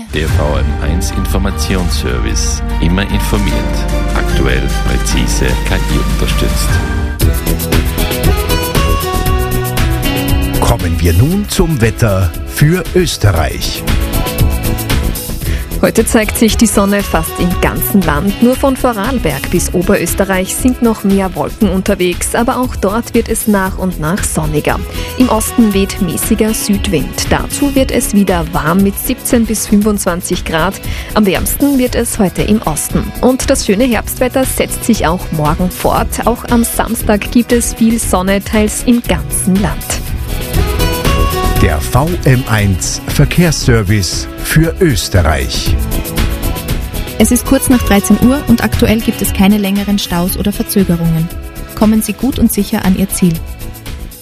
Der VM1 Informationsservice. Immer informiert. Aktuell, präzise, KI unterstützt. Kommen wir nun zum Wetter für Österreich. Heute zeigt sich die Sonne fast im ganzen Land. Nur von Vorarlberg bis Oberösterreich sind noch mehr Wolken unterwegs, aber auch dort wird es nach und nach sonniger. Im Osten weht mäßiger Südwind. Dazu wird es wieder warm mit 17 bis 25 Grad. Am wärmsten wird es heute im Osten. Und das schöne Herbstwetter setzt sich auch morgen fort. Auch am Samstag gibt es viel Sonne, teils im ganzen Land. Der VM1 Verkehrsservice für Österreich. Es ist kurz nach 13 Uhr und aktuell gibt es keine längeren Staus oder Verzögerungen. Kommen Sie gut und sicher an Ihr Ziel.